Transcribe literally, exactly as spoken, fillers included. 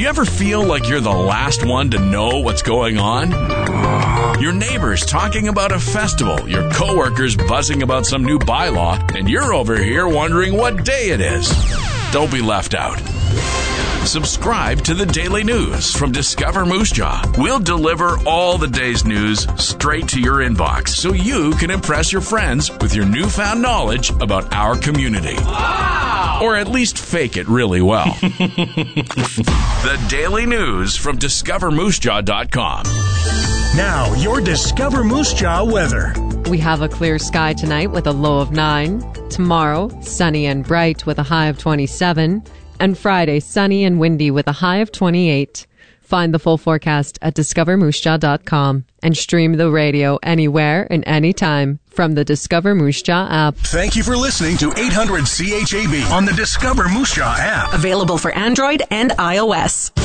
you ever feel like you're the last one to know what's going on? Your neighbors talking about a festival, your coworkers buzzing about some new bylaw, and you're over here wondering what day it is. Don't be left out. Subscribe to the Daily News from Discover Moose Jaw. We'll deliver all the day's news straight to your inbox so you can impress your friends with your newfound knowledge about our community. Wow! Or at least fake it really well. The Daily News from discover moose jaw dot com. Now, your Discover Moose Jaw weather. We have a clear sky tonight with a low of nine. Tomorrow, sunny and bright with a high of twenty-seven. And Friday, sunny and windy with a high of twenty-eight. Find the full forecast at discover moose jaw dot com and stream the radio anywhere and anytime from the Discover Moose Jaw app. Thank you for listening to eight hundred C H A B on the Discover Moose Jaw app. Available for Android and iOS.